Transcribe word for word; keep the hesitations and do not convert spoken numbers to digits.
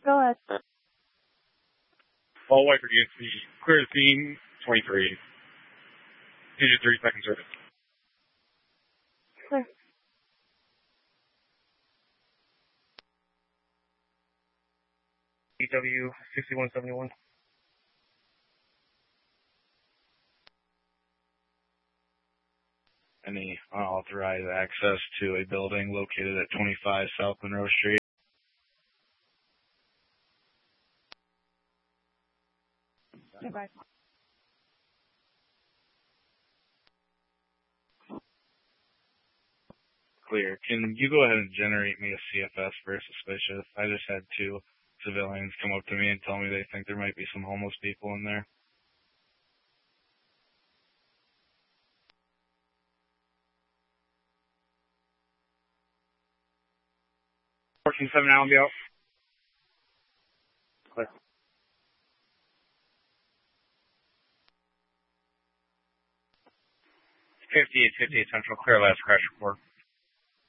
Go ahead. All white for D S C. Clear the scene, twenty-three. Digit three second service. Clear. E W sixty-one seventy-one. Any unauthorized access to a building located at twenty-five South Monroe Street. Goodbye. Clear. Can you go ahead and generate me a C F S for suspicious? I just had two civilians come up to me and tell me they think there might be some homeless people in there. fourteen seven, I'll be out. Clear. fifty-eight fifty-eight Central, clear last crash report.